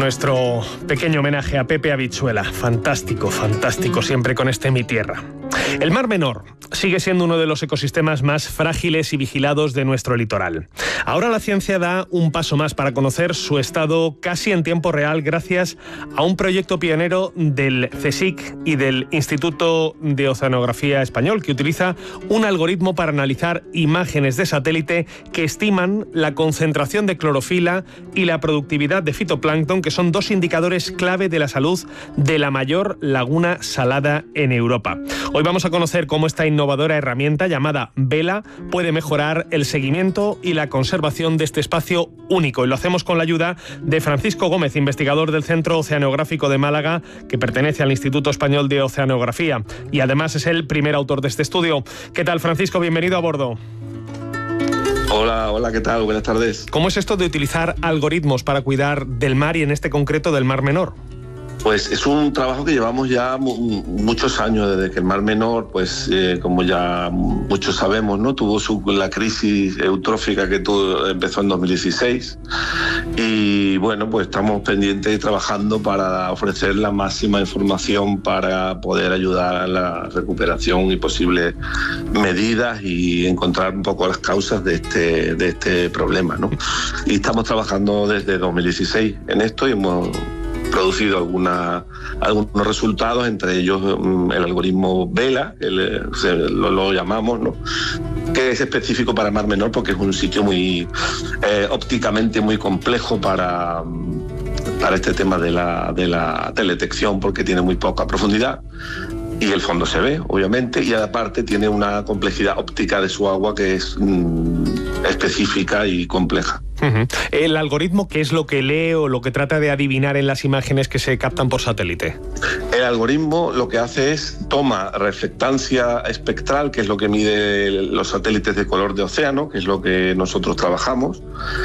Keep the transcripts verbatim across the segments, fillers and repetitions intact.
nuestro pequeño homenaje a Pepe Habichuela. Fantástico, fantástico, siempre con este Mi Tierra. El Mar Menor sigue siendo uno de los ecosistemas más frágiles y vigilados de nuestro litoral. Ahora la ciencia da un paso más para conocer su estado casi en tiempo real gracias a un proyecto pionero del CSIC y del Instituto de Oceanografía Español, que utiliza un algoritmo para analizar imágenes de satélite que estiman la concentración de clorofila y la productividad de fitoplancton, que son dos indicadores clave de la salud de la mayor laguna salada en Europa. Hoy vamos a conocer cómo esta innovadora herramienta llamada Vela puede mejorar el seguimiento y la conservación de este espacio único. Y lo hacemos con la ayuda de Francisco Gómez, investigador del Centro Oceanográfico de Málaga, que pertenece al Instituto Español de Oceanografía. Y además es el primer autor de este estudio. ¿Qué tal, Francisco? Bienvenido a bordo. Hola, hola, ¿qué tal? Buenas tardes. ¿Cómo es esto de utilizar algoritmos para cuidar del mar y en este concreto del Mar Menor? Pues es un trabajo que llevamos ya muchos años, desde que el Mar Menor, pues eh, como ya muchos sabemos, ¿no? Tuvo su, la crisis eutrófica que tuvo, empezó en dos mil dieciséis, y bueno, pues estamos pendientes y trabajando para ofrecer la máxima información para poder ayudar a la recuperación y posibles medidas y encontrar un poco las causas de este, de este problema, ¿no? Y estamos trabajando desde dos mil dieciséis en esto y hemos producido alguna, algunos resultados, entre ellos el algoritmo Vela, que le, se, lo, lo llamamos, ¿no? Que es específico para el Mar Menor porque es un sitio muy eh, ópticamente muy complejo para, para este tema de la, de la teledetección, porque tiene muy poca profundidad y el fondo se ve, obviamente, y aparte tiene una complejidad óptica de su agua que es mm, específica y compleja. Uh-huh. ¿El algoritmo qué es lo que lee o lo que trata de adivinar en las imágenes que se captan por satélite? El algoritmo lo que hace es toma reflectancia espectral, que es lo que mide los satélites de color de océano, que es lo que nosotros trabajamos,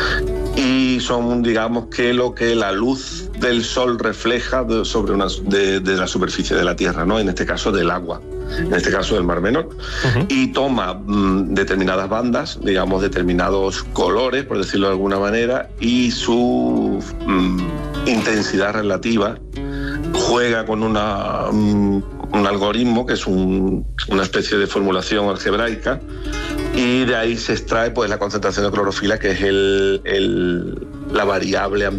y son, digamos, que lo que la luz del sol refleja de, sobre una, de, de la superficie de la Tierra, ¿no? En este caso del agua, en este caso del Mar Menor, uh-huh. Y toma mmm, determinadas bandas, digamos, determinados colores, por decirlo de alguna manera, y su mmm, intensidad relativa juega con una, um, un algoritmo que es un, una especie de formulación algebraica, y de ahí se extrae pues la concentración de clorofila, que es el, el, la variable